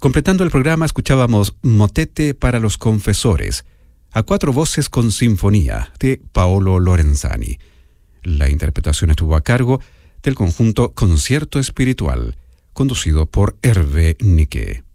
Completando el programa escuchábamos Motete para los Confesores, a 4 voces con sinfonía, de Paolo Lorenzani. La interpretación estuvo a cargo del conjunto Concierto Espiritual, conducido por Hervé Niquet.